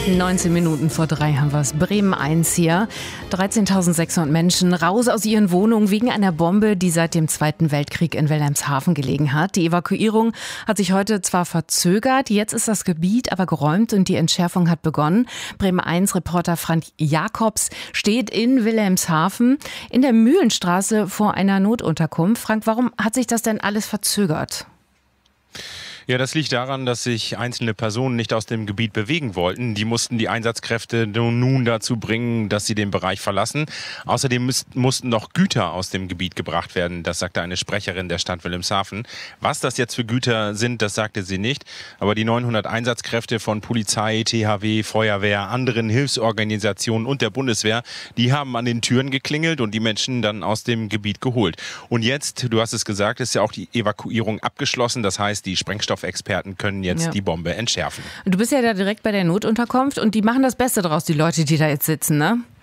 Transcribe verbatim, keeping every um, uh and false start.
neunzehn Minuten vor drei haben wir es. Bremen eins hier. dreizehntausendsechshundert Menschen raus aus ihren Wohnungen wegen einer Bombe, die seit dem Zweiten Weltkrieg in Wilhelmshaven gelegen hat. Die Evakuierung hat sich heute zwar verzögert, jetzt ist das Gebiet aber geräumt und die Entschärfung hat begonnen. Bremen eins Reporter Frank Jakobs steht in Wilhelmshaven in der Mühlenstraße vor einer Notunterkunft. Frank, warum hat sich das denn alles verzögert? Ja, das liegt daran, dass sich einzelne Personen nicht aus dem Gebiet bewegen wollten. Die mussten die Einsatzkräfte nun dazu bringen, dass sie den Bereich verlassen. Außerdem müsst, mussten noch Güter aus dem Gebiet gebracht werden. Das sagte eine Sprecherin der Stadt Wilhelmshaven. Was das jetzt für Güter sind, das sagte sie nicht. Aber die neunhundert Einsatzkräfte von Polizei, T H W, Feuerwehr, anderen Hilfsorganisationen und der Bundeswehr, die haben an den Türen geklingelt und die Menschen dann aus dem Gebiet geholt. Und jetzt, du hast es gesagt, ist ja auch die Evakuierung abgeschlossen. Das heißt, die Sprengstoff Experten können jetzt ja. die Bombe entschärfen. Du bist ja da direkt bei der Notunterkunft und die machen das Beste draus, die Leute, die da jetzt sitzen, ne?